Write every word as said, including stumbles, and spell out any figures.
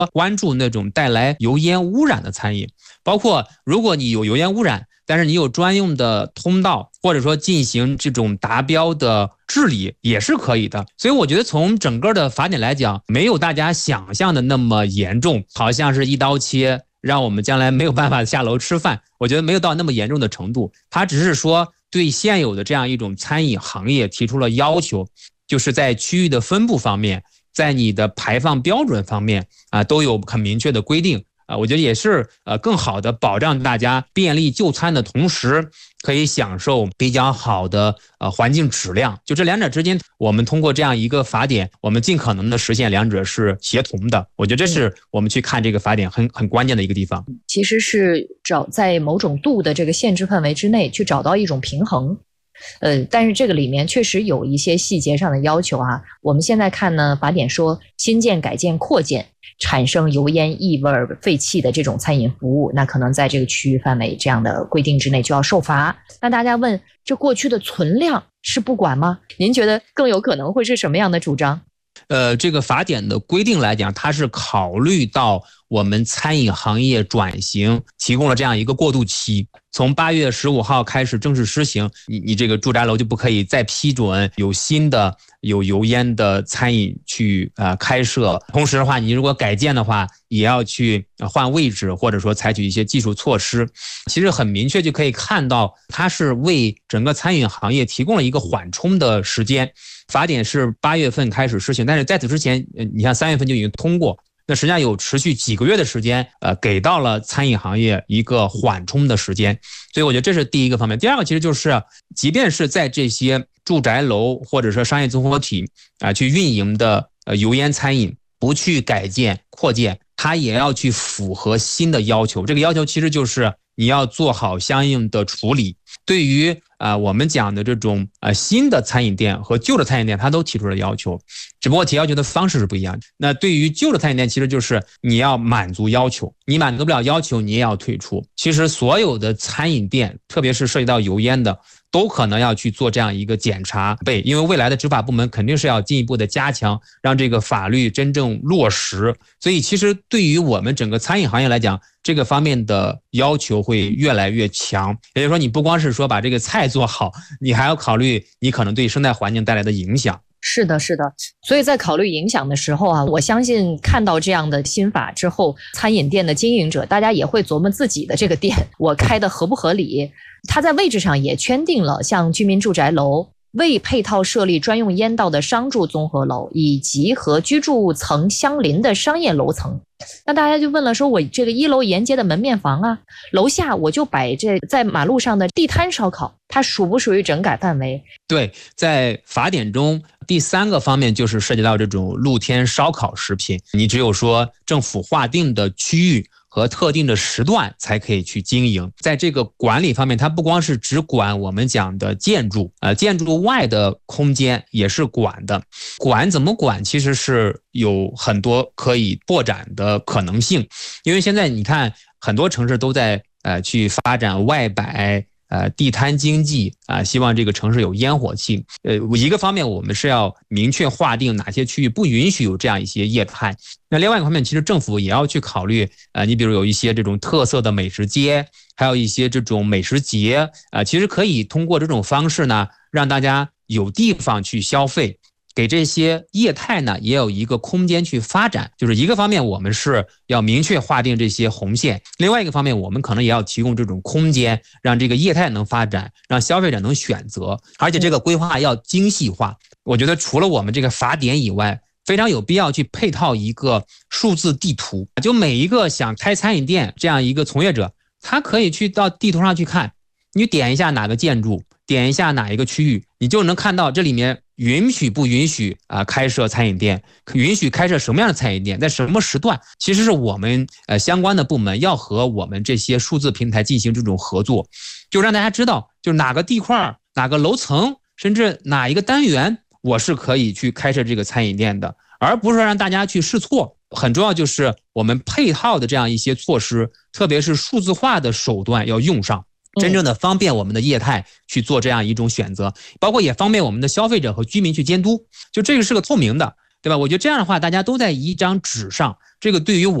关注那种带来油烟污染的餐饮，包括如果你有油烟污染，但是你有专用的通道，或者说进行这种达标的治理也是可以的。所以我觉得从整个的法典来讲，没有大家想象的那么严重，好像是一刀切，让我们将来没有办法下楼吃饭。我觉得没有到那么严重的程度，它只是说对现有的这样一种餐饮行业提出了要求，就是在区域的分布方面，在你的排放标准方面啊，都有很明确的规定啊。我觉得也是呃更好的保障大家便利就餐的同时，可以享受比较好的呃环境质量。就这两者之间，我们通过这样一个法典，我们尽可能的实现两者是协同的。我觉得这是我们去看这个法典很很关键的一个地方。 其实是找在某种度的这个限制范围之内去找到一种平衡。呃，但是这个里面确实有一些细节上的要求啊。我们现在看呢，法典说新建、改建、扩建产生油烟、异味、废气的这种餐饮服务，那可能在这个区域范围这样的规定之内就要受罚。那大家问，这过去的存量是不管吗？您觉得更有可能会是什么样的主张？ 呃，这个法典的规定来讲，它是考虑到我们餐饮行业转型提供了这样一个过渡期，从八月十五号开始正式施行，你你这个住宅楼就不可以再批准有新的有油烟的餐饮去呃开设。同时的话，你如果改建的话，也要去换位置，或者说采取一些技术措施。其实很明确就可以看到，它是为整个餐饮行业提供了一个缓冲的时间。法典是八月份开始施行，但是在此之前，你看三月份就已经通过，那实际上有持续几个月的时间，呃，给到了餐饮行业一个缓冲的时间。所以我觉得这是第一个方面。第二个其实就是，即便是在这些住宅楼或者说商业综合体啊、呃、去运营的呃油烟餐饮，不去改建扩建，它也要去符合新的要求。这个要求其实就是你要做好相应的处理。对于啊、呃、我们讲的这种呃新的餐饮店和旧的餐饮店，它都提出了要求，只不过提要求的方式是不一样的。那对于旧的餐饮店，其实就是你要满足要求，你满足不了要求，你也要退出。其实所有的餐饮店，特别是涉及到油烟的，都可能要去做这样一个检查备，因为未来的执法部门肯定是要进一步的加强，让这个法律真正落实。所以其实对于我们整个餐饮行业来讲，这个方面的要求会越来越强。也就是说，你不光是说把这个菜做好，你还要考虑你可能对生态环境带来的影响。 是的，是的。所以在考虑影响的时候啊，我相信看到这样的新法之后，餐饮店的经营者，大家也会琢磨自己的这个店，我开的合不合理。它在位置上也圈定了，像居民住宅楼、未配套设立专用烟道的商住综合楼，以及和居住层相邻的商业楼层。那大家就问了，说我这个一楼沿街的门面房啊，楼下我就摆这在马路上的地摊烧烤，它属不属于整改范围？ 对，在法典中第三个方面就是涉及到这种露天烧烤食品，你只有说政府划定的区域和特定的时段才可以去经营。在这个管理方面，它不光是只管我们讲的建筑，呃，建筑外的空间也是管的。管怎么管，其实是有很多可以拓展的可能性。因为现在你看，很多城市都在呃去发展外摆。呃，地摊经济啊、呃，希望这个城市有烟火气。呃，一个方面我们是要明确划定哪些区域不允许有这样一些业态。那另外一个方面，其实政府也要去考虑，呃，你比如有一些这种特色的美食街，还有一些这种美食节，啊、呃，其实可以通过这种方式呢，让大家有地方去消费。给这些业态呢也有一个空间去发展，就是一个方面我们是要明确划定这些红线，另外一个方面我们可能也要提供这种空间，让这个业态能发展，让消费者能选择，而且这个规划要精细化。我觉得除了我们这个法典以外，非常有必要去配套一个数字地图，就每一个想开餐饮店这样一个从业者，他可以去到地图上去看，你点一下哪个建筑，点一下哪一个区域，你就能看到这里面允许不允许啊、呃、开设餐饮店，允许开设什么样的餐饮店，在什么时段，其实是我们呃相关的部门要和我们这些数字平台进行这种合作，就让大家知道，就哪个地块、哪个楼层，甚至哪一个单元，我是可以去开设这个餐饮店的，而不是让大家去试错。很重要就是我们配套的这样一些措施，特别是数字化的手段要用上。真正的方便我们的业态去做这样一种选择，包括也方便我们的消费者和居民去监督，就这个是个透明的， 对吧？我觉得这样的话，大家都在一张纸上，这个对于我